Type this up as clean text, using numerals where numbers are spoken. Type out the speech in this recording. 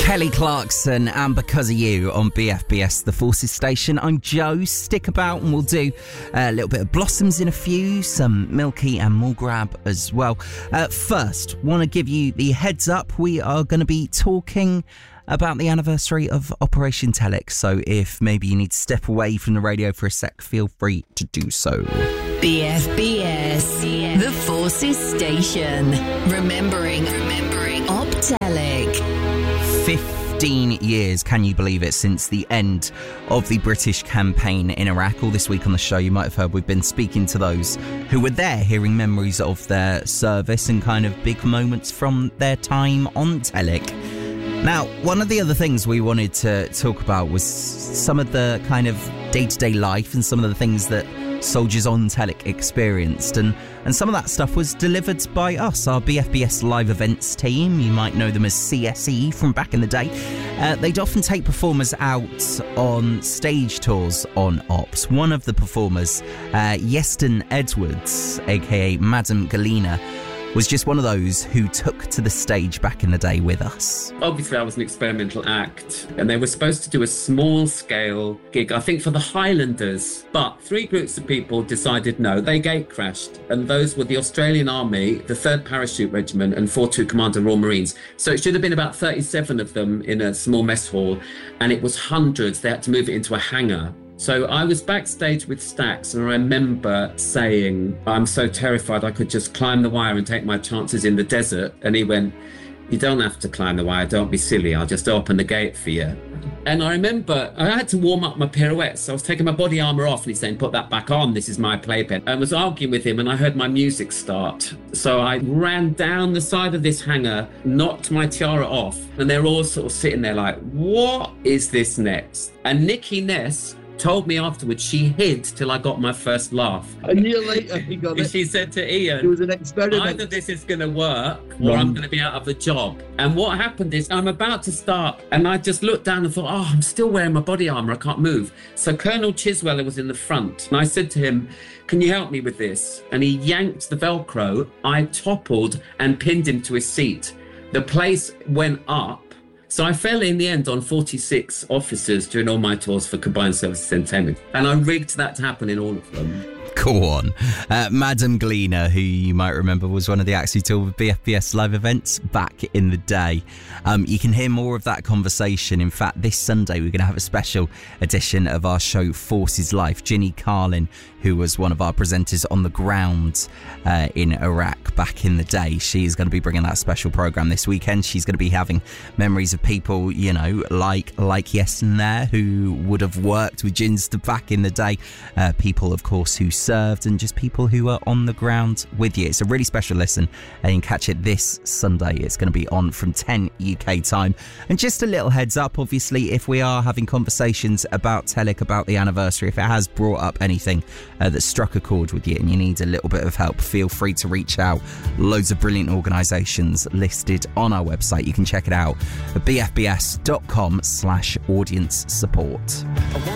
Kelly Clarkson and Because of You on BFBS, the Forces station. I'm Joe. Stick about and we'll do a little bit of Blossoms in a few, some Milky and Mulgrab as well. First, want to give you the heads up. We are going to be talking about the anniversary of Operation Telex. So if maybe you need to step away from the radio for a sec, feel free to do so. BFBS, the Forces station. Remembering Optelic. 15 years, can you believe it, since the end of the British campaign in Iraq. All this week on the show, you might have heard we've been speaking to those who were there, hearing memories of their service and kind of big moments from their time on Telex. Now, one of the other things we wanted to talk about was some of the kind of day-to-day life and some of the things that soldiers on Telex experienced, and some of that stuff was delivered by us, our BFBS live events team. You might know them as CSE from back in the day. They'd often take performers out on stage tours on Ops. One of the performers, Yeston Edwards, aka Madame Galena, was just one of those who took to the stage back in the day with us. Obviously, I was an experimental act, and they were supposed to do a small-scale gig, I think, for the Highlanders. But 3 groups of people decided no, they gate crashed. And those were the Australian Army, the 3rd Parachute Regiment, and 4-2 Commander Royal Marines. So it should have been about 37 of them in a small mess hall, and it was hundreds. They had to move it into a hangar. So I was backstage with Stax, and I remember saying, I'm so terrified I could just climb the wire and take my chances in the desert. And he went, you don't have to climb the wire, don't be silly, I'll just open the gate for you. And I remember I had to warm up my pirouettes. I was taking my body armour off and he's saying, put that back on, this is my playpen. I was arguing with him and I heard my music start. So I ran down the side of this hangar, knocked my tiara off, and they're all sort of sitting there like, what is this next? And Nikki Ness told me afterwards she hid till I got my first laugh. A year later, he got it. She said to Ian, it was an experiment. Either this is going to work or I'm going to be out of a job. And what happened is I'm about to start and I just looked down and thought, oh, I'm still wearing my body armour, I can't move. So Colonel Chisweller was in the front and I said to him, can you help me with this? And he yanked the Velcro. I toppled and pinned him to his seat. The place went up. So I fell in the end on 46 officers during all my tours for Combined Services Entertainment. And I rigged that to happen in all of them. Go on. Madame Galena, who you might remember was one of the acts who toured with BFBS live events back in the day. You can hear more of that conversation. In fact, this Sunday we're going to have a special edition of our show Forces Life. Ginny Carlin, who was one of our presenters on the ground in Iraq back in the day, she is going to be bringing that special programme this weekend. She's going to be having memories of people, you know, like Yeston there, who would have worked with Ginster back in the day. People, of course, who served, and just people who are on the ground with you. It's a really special listen, and you can catch it this Sunday. It's going to be on from 10 UK time. And just a little heads up, obviously, if we are having conversations about Telex, about the anniversary, if it has brought up anything that struck a chord with you and you need a little bit of help, feel free to reach out. Loads of brilliant organisations listed on our website. You can check it out at bfbs.com/audience support.